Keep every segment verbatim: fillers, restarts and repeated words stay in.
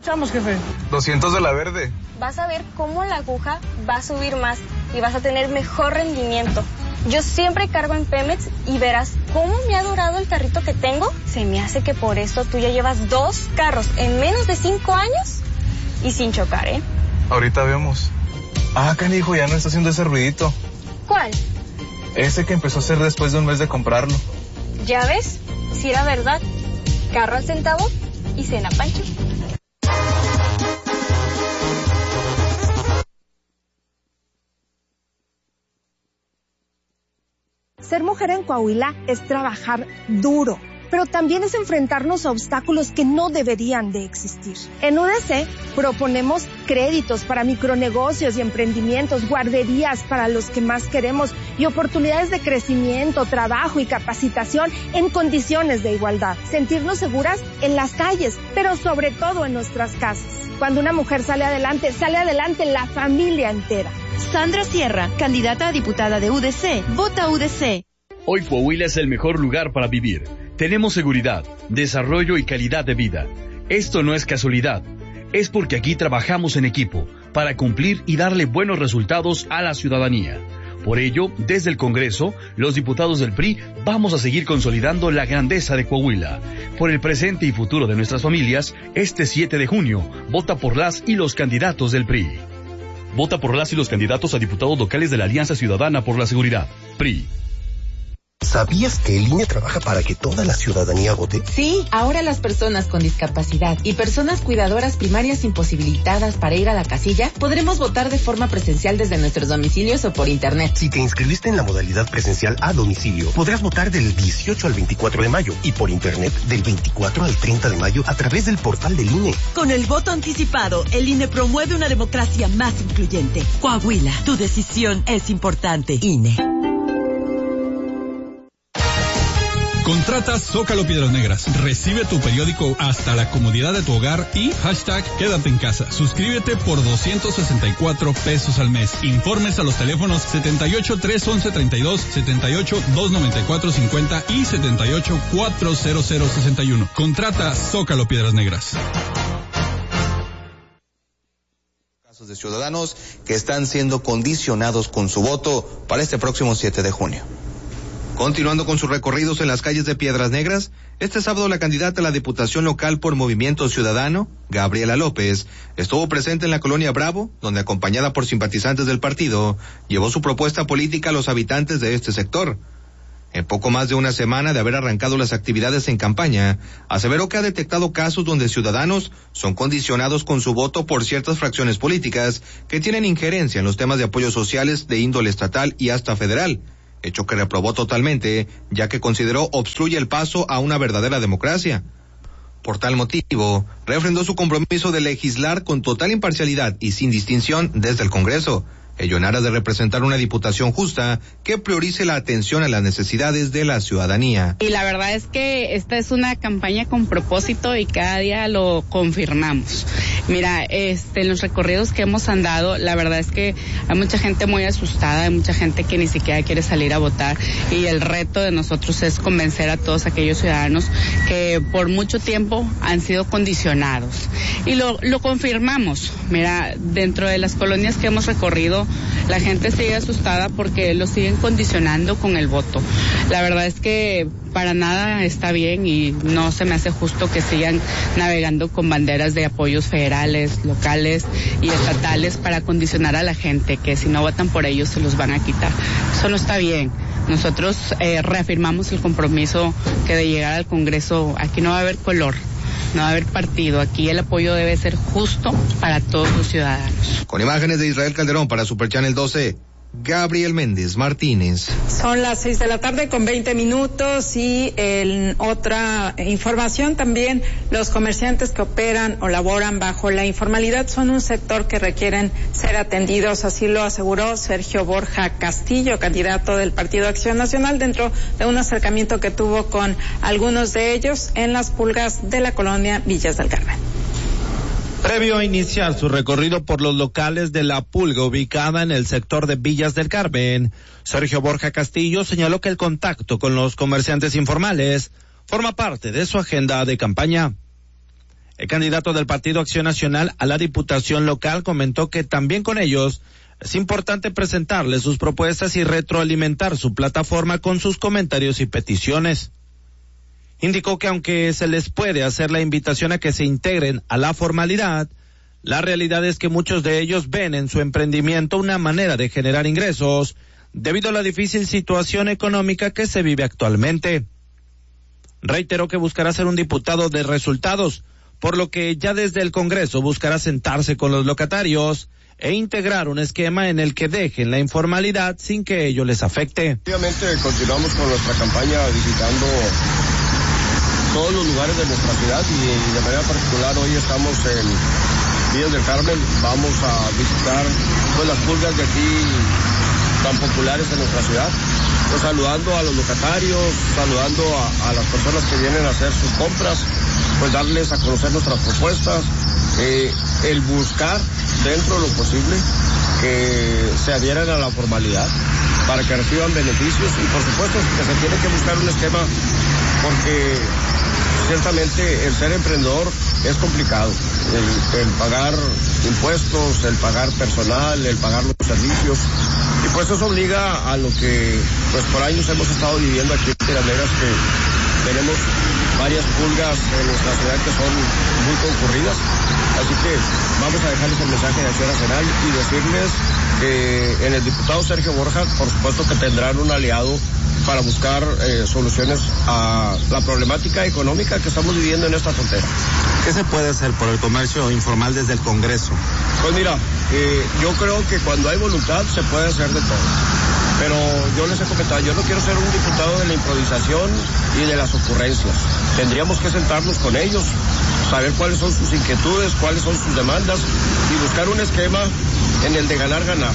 echamos, jefe? doscientos de la verde. Vas a ver cómo la aguja va a subir más y vas a tener mejor rendimiento. Yo siempre cargo en Pemex y verás cómo me ha durado el carrito que tengo. Se me hace que por eso tú ya llevas dos carros en menos de cinco años y sin chocar, ¿eh? Ahorita vemos. Ah, canijo, ya no está haciendo ese ruidito. ¿Cuál? Ese que empezó a hacer después de un mes de comprarlo. ¿Ya ves? Si era verdad. Carro al centavo y cena Pancho. Ser mujer en Coahuila es trabajar duro, pero también es enfrentarnos a obstáculos que no deberían de existir. En U D C proponemos créditos para micronegocios y emprendimientos, guarderías para los que más queremos y oportunidades de crecimiento, trabajo y capacitación en condiciones de igualdad. Sentirnos seguras en las calles, pero sobre todo en nuestras casas. Cuando una mujer sale adelante, sale adelante la familia entera. Sandra Sierra, candidata a diputada de U D C. Vota U D C. Hoy Coahuila es el mejor lugar para vivir. Tenemos seguridad, desarrollo y calidad de vida. Esto no es casualidad. Es porque aquí trabajamos en equipo para cumplir y darle buenos resultados a la ciudadanía. Por ello, desde el Congreso, los diputados del P R I vamos a seguir consolidando la grandeza de Coahuila. Por el presente y futuro de nuestras familias, este siete de junio, vota por las y los candidatos del P R I. Vota por las y los candidatos a diputados locales de la Alianza Ciudadana por la Seguridad, P R I. ¿Sabías que el I N E trabaja para que toda la ciudadanía vote? Sí, ahora las personas con discapacidad y personas cuidadoras primarias imposibilitadas para ir a la casilla podremos votar de forma presencial desde nuestros domicilios o por internet. Si te inscribiste en la modalidad presencial a domicilio, podrás votar del dieciocho al veinticuatro de mayo y por internet del veinticuatro al treinta de mayo a través del portal del I N E. Con el voto anticipado, el I N E promueve una democracia más incluyente. Coahuila, tu decisión es importante. I N E. Contrata Zócalo Piedras Negras. Recibe tu periódico hasta la comodidad de tu hogar y hashtag quédate en casa. Suscríbete por doscientos sesenta y cuatro pesos al mes. Informes a los teléfonos setenta y ocho, trescientos once, treinta y dos, setenta y ocho, doscientos noventa y cuatro, cincuenta y setenta y ocho, cuatrocientos sesenta y uno. Contrata Zócalo Piedras Negras. Casos de ciudadanos que están siendo condicionados con su voto para este próximo siete de junio. Continuando con sus recorridos en las calles de Piedras Negras, este sábado la candidata a la Diputación Local por Movimiento Ciudadano, Gabriela López, estuvo presente en la colonia Bravo, donde acompañada por simpatizantes del partido, llevó su propuesta política a los habitantes de este sector. En poco más de una semana de haber arrancado las actividades en campaña, aseveró que ha detectado casos donde ciudadanos son condicionados con su voto por ciertas fracciones políticas que tienen injerencia en los temas de apoyos sociales de índole estatal y hasta federal, hecho que reprobó totalmente, ya que consideró obstruye el paso a una verdadera democracia. Por tal motivo, refrendó su compromiso de legislar con total imparcialidad y sin distinción desde el Congreso, ello en aras de representar una diputación justa que priorice la atención a las necesidades de la ciudadanía. Y la verdad es que esta es una campaña con propósito y cada día lo confirmamos. Mira, este, en los recorridos que hemos andado, la verdad es que hay mucha gente muy asustada, hay mucha gente que ni siquiera quiere salir a votar y el reto de nosotros es convencer a todos aquellos ciudadanos que por mucho tiempo han sido condicionados. Y lo, lo confirmamos. Mira, dentro de las colonias que hemos recorrido, la gente sigue asustada porque lo siguen condicionando con el voto. La verdad es que para nada está bien y no se me hace justo que sigan navegando con banderas de apoyos federales, locales y estatales para condicionar a la gente, que si no votan por ellos se los van a quitar. Eso no está bien. Nosotros eh, reafirmamos el compromiso que de llegar al Congreso aquí no va a haber color. No va a haber partido. Aquí el apoyo debe ser justo para todos los ciudadanos. Con imágenes de Israel Calderón para Super Channel doce, Gabriel Méndez Martínez. Son las seis de la tarde con veinte minutos y en otra información también los comerciantes que operan o laboran bajo la informalidad son un sector que requieren ser atendidos, así lo aseguró Sergio Borja Castillo, candidato del Partido Acción Nacional, dentro de un acercamiento que tuvo con algunos de ellos en las pulgas de la colonia Villas del Carmen. Previo a iniciar su recorrido por los locales de La Pulga, ubicada en el sector de Villas del Carmen, Sergio Borja Castillo señaló que el contacto con los comerciantes informales forma parte de su agenda de campaña. El candidato del Partido Acción Nacional a la Diputación Local comentó que también con ellos es importante presentarles sus propuestas y retroalimentar su plataforma con sus comentarios y peticiones. Indicó que aunque se les puede hacer la invitación a que se integren a la formalidad, la realidad es que muchos de ellos ven en su emprendimiento una manera de generar ingresos debido a la difícil situación económica que se vive actualmente. Reiteró que buscará ser un diputado de resultados, por lo que ya desde el Congreso buscará sentarse con los locatarios e integrar un esquema en el que dejen la informalidad sin que ello les afecte. Obviamente continuamos con nuestra campaña visitando todos los lugares de nuestra ciudad y de manera particular hoy estamos en Villas del Carmen. Vamos a visitar pues, las pulgas de aquí tan populares en nuestra ciudad, pues saludando a los locatarios, saludando a, a las personas que vienen a hacer sus compras, pues darles a conocer nuestras propuestas, eh, el buscar dentro de lo posible que se adhieran a la formalidad para que reciban beneficios y por supuesto que se tiene que buscar un esquema porque ciertamente el ser emprendedor es complicado, el, el pagar impuestos, el pagar personal, el pagar los servicios y pues eso obliga a lo que pues por años hemos estado viviendo aquí en Piedras Negras, que tenemos varias pulgas en nuestra ciudad que son muy concurridas, así que vamos a dejarles el mensaje de Acción Nacional y decirles que en el diputado Sergio Borja por supuesto que tendrán un aliado para buscar eh, soluciones a la problemática económica que estamos viviendo en esta frontera. ¿Qué se puede hacer por el comercio informal desde el Congreso? Pues mira, eh, yo creo que cuando hay voluntad se puede hacer de todo. Pero yo les he comentado, yo no quiero ser un diputado de la improvisación y de las ocurrencias. Tendríamos que sentarnos con ellos, saber cuáles son sus inquietudes, cuáles son sus demandas y buscar un esquema en el de ganar, ganar.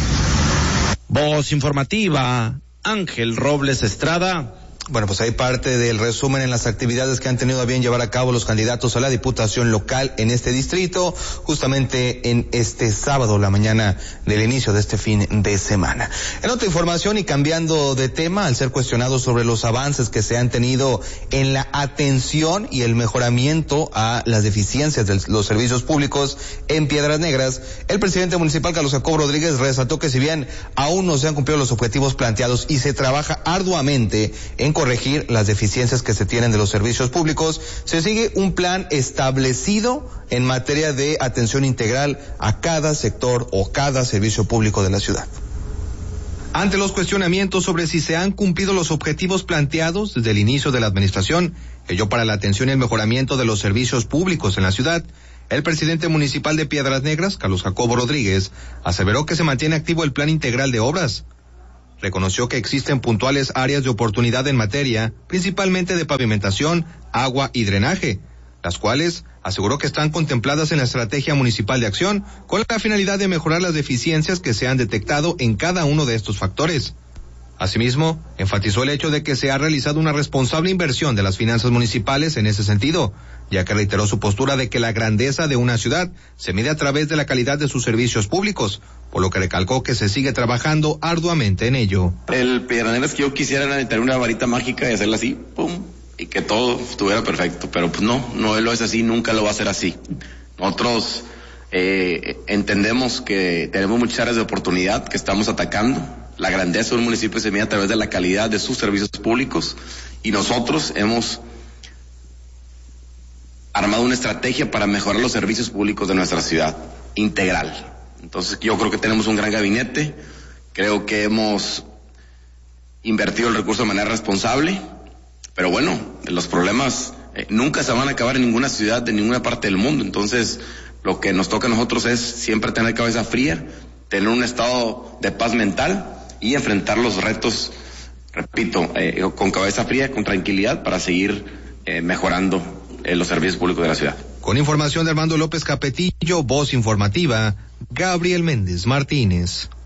Voz informativa, Ángel Robles Estrada. Bueno, pues hay parte del resumen en las actividades que han tenido a bien llevar a cabo los candidatos a la Diputación Local en este distrito, justamente en este sábado, la mañana del inicio de este fin de semana. En otra información y cambiando de tema, al ser cuestionado sobre los avances que se han tenido en la atención y el mejoramiento a las deficiencias de los servicios públicos en Piedras Negras, el presidente municipal Carlos Jacobo Rodríguez resaltó que si bien aún no se han cumplido los objetivos planteados y se trabaja arduamente en corregir las deficiencias que se tienen de los servicios públicos, se sigue un plan establecido en materia de atención integral a cada sector o cada servicio público de la ciudad. Ante los cuestionamientos sobre si se han cumplido los objetivos planteados desde el inicio de la administración, ello para la atención y el mejoramiento de los servicios públicos en la ciudad, el presidente municipal de Piedras Negras, Carlos Jacobo Rodríguez, aseveró que se mantiene activo el plan integral de obras. Reconoció que existen puntuales áreas de oportunidad en materia, principalmente de pavimentación, agua y drenaje, las cuales aseguró que están contempladas en la estrategia municipal de acción con la finalidad de mejorar las deficiencias que se han detectado en cada uno de estos factores. Asimismo, enfatizó el hecho de que se ha realizado una responsable inversión de las finanzas municipales en ese sentido, ya que reiteró su postura de que la grandeza de una ciudad se mide a través de la calidad de sus servicios públicos, por lo que recalcó que se sigue trabajando arduamente en ello. El Piedras Negras que yo quisiera era tener una varita mágica y hacerla así, pum, y que todo estuviera perfecto, pero pues no, no lo es así, nunca lo va a ser así. Nosotros eh, entendemos que tenemos muchas áreas de oportunidad que estamos atacando. La grandeza de un municipio se mide a través de la calidad de sus servicios públicos y nosotros hemos armado una estrategia para mejorar los servicios públicos de nuestra ciudad, integral. Entonces yo creo que tenemos un gran gabinete, creo que hemos invertido el recurso de manera responsable, pero bueno, los problemas eh, nunca se van a acabar en ninguna ciudad de ninguna parte del mundo, entonces lo que nos toca a nosotros es siempre tener cabeza fría, tener un estado de paz mental y enfrentar los retos, repito, eh, con cabeza fría, con tranquilidad para seguir eh, mejorando eh, los servicios públicos de la ciudad. Con información de Armando López Capetillo, voz informativa, Gabriel Méndez Martínez.